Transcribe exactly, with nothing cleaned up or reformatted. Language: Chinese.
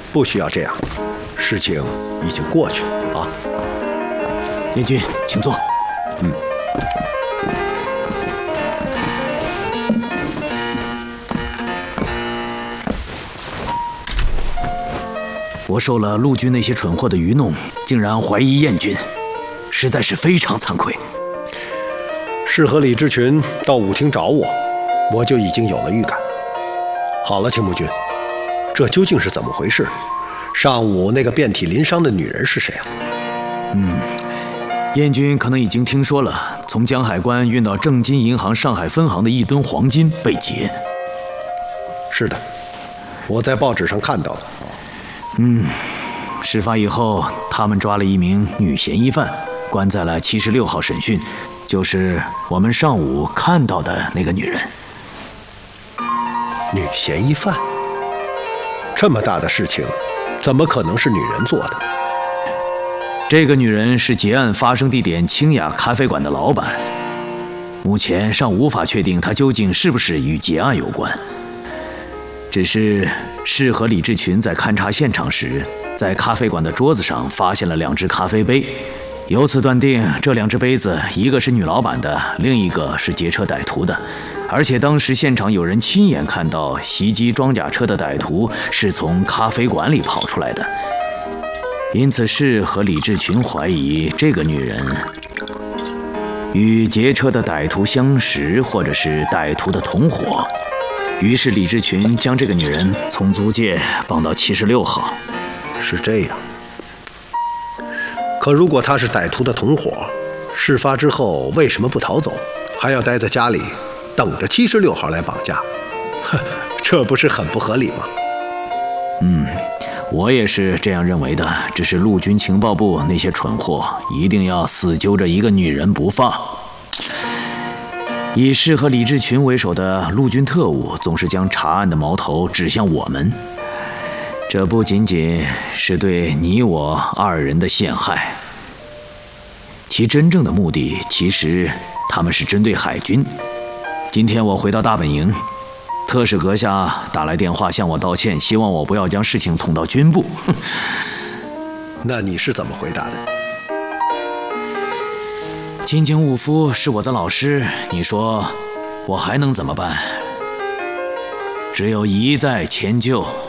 不需要这样，事情已经过去了啊。 燕军，请坐。 嗯。 我受了陆军那些蠢货的愚弄，竟然怀疑燕军，实在是非常惭愧。 是和李志群到舞厅找我，我就已经有了预感。好了，青木君，这究竟是怎么回事？上午那个遍体鳞伤的女人是谁啊？ 嗯，燕军可能已经听说了，从江海关运到正金银行上海分行的一吨黄金被劫。 是的，我在报纸上看到了。 嗯，事发以后，他们抓了一名女嫌疑犯，关在了七十六号审讯，就是我们上午看到的那个女人。 女嫌疑犯？这么大的事情，怎么可能是女人做的？ 这个女人是劫案发生地点清雅咖啡馆的老板，目前尚无法确定她究竟是不是与劫案有关。只是是和李志群在勘察现场时，在咖啡馆的桌子上发现了两只咖啡杯，由此断定这两只杯子，一个是女老板的，另一个是劫车歹徒的。而且当时现场有人亲眼看到袭击装甲车的歹徒是从咖啡馆里跑出来的，因此是和李志群怀疑这个女人与劫车的歹徒相识，或者是歹徒的同伙。于是李志群将这个女人从租界绑到七十六号。 是这样。可如果她是歹徒的同伙，事发之后为什么不逃走，还要待在家里等着七十六号来绑架？呵，这不是很不合理吗？ 嗯，我也是这样认为的。只是陆军情报部那些蠢货一定要死揪着一个女人不放。以是和李志群为首的陆军特务总是将查案的矛头指向我们，这不仅仅是对你我二人的陷害，其真正的目的其实他们是针对海军。今天我回到大本营，特使阁下打来电话向我道歉，希望我不要将事情捅到军部。 那你是怎么回答的？ 金井武夫是我的老师，你说我还能怎么办？只有一再迁就。